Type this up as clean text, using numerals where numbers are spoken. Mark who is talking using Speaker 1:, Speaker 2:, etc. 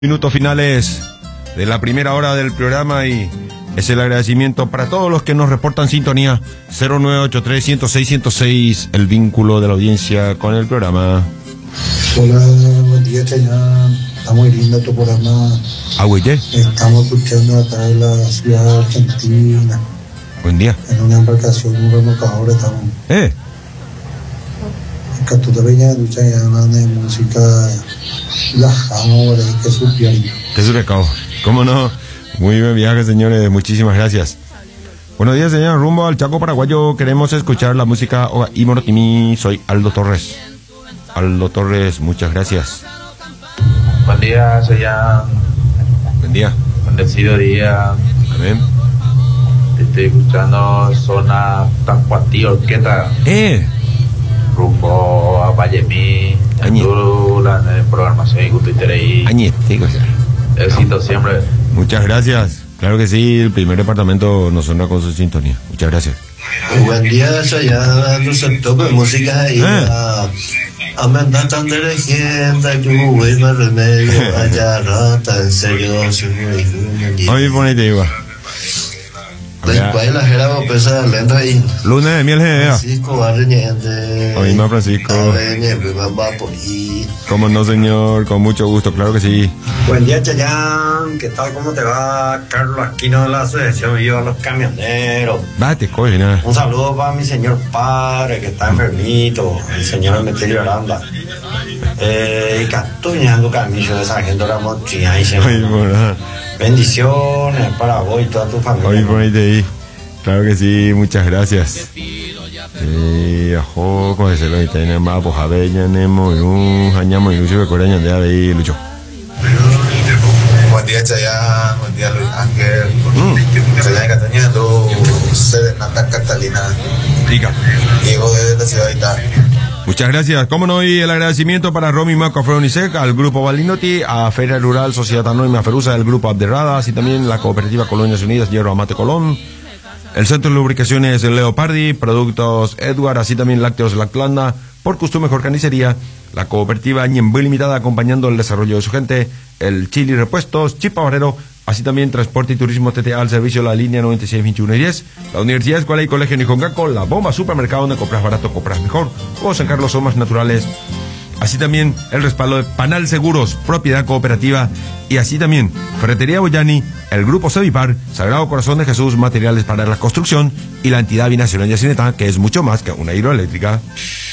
Speaker 1: Minutos finales de la primera hora del programa y es el agradecimiento para todos los que nos reportan sintonía. 0983-106-106, el vínculo de la audiencia con el programa.
Speaker 2: Hola, buen día, Chayán. Está muy lindo tu programa.
Speaker 1: Agüeye.
Speaker 2: Estamos escuchando acá de la ciudad de Argentina.
Speaker 1: Buen día.
Speaker 2: En una embarcación, un remolcador estamos. Catuta peña de Chayán de música. La jamo, que supieron.
Speaker 1: Que su recao. ¿Cómo no? Muy buen viaje, señores. Muchísimas gracias. Buenos días, señor. Rumbo al Chaco Paraguayo. Queremos escuchar la música y Morotimi. Soy Aldo Torres. Aldo Torres, muchas gracias.
Speaker 3: Buen día, Chayán.
Speaker 1: Buen día.
Speaker 3: Bendecido día.
Speaker 1: Amén.
Speaker 3: Te estoy escuchando Zona Tacuatí Orqueta. Rumbo a Vallemí. En el programación y gusto y tereí. Éxito siempre.
Speaker 1: Muchas gracias. Claro que sí, el primer departamento nos suena con su sintonía. Muchas gracias.
Speaker 4: Buen día, Chayán. No se toca música ahí. Amanda tan de leyenda, yo voy más remedio. Allá rata, en serio.
Speaker 1: Hoy ponete igual.
Speaker 4: Después la jera pesa lento ahí.
Speaker 1: Lunes de miel GDA.
Speaker 4: Francisco Barreñende.
Speaker 1: Hoy más Francisco. Cómo no, señor, con mucho gusto, claro que sí.
Speaker 5: Buen día, Chayán. ¿Qué tal? ¿Cómo te va? Carlos Aquino de la Asociación Viva los Camioneros.
Speaker 1: Date, coge, nada.
Speaker 5: Un saludo para mi señor padre que está enfermito, el señor Emeterio Aranda. Y que estoy mirando camillo de esa gente de la mochila y bendiciones para vos y toda tu familia.
Speaker 1: Hoy ponete ahí. Claro que sí, muchas gracias. Ajo, cógeselo y tenemos pues aveña, nemo, añamo y lucho que coreña de ahí lucho.
Speaker 6: Buen día, Chayán. Buen día, Luis Ángel. Chayán Cataña, Serenata Catalina.
Speaker 1: Diga.
Speaker 6: Diego de la ciudad de Italia.
Speaker 1: Muchas gracias. Cómo no, y el agradecimiento para Romy Maco Afronisec, al Grupo Valinotti, a Feria Rural Sociedad Anónima Ferusa del Grupo Abderrada, así también la Cooperativa Colonias Unidas Hierro Amate Colón, el Centro de Lubricaciones Leopardi, Productos Edward, así también Lácteos Lactlanda, Por Gusto Mejor Carnicería, la Cooperativa Ñemby Limitada acompañando el desarrollo de su gente, el Chili Repuestos, Chipa Barrero, así también Transporte y Turismo TTA al servicio de la línea 96, 21 y 10, la Universidad Escuela y Colegio Nijongaco, la Bomba Supermercado donde compras barato, compras mejor, o San Carlos Somas Naturales, así también el respaldo de Panal Seguros, Propiedad Cooperativa, y así también Ferretería Boyani, el Grupo Cevipar, Sagrado Corazón de Jesús, Materiales para la Construcción, y la entidad binacional Yacineta, que es mucho más que una hidroeléctrica.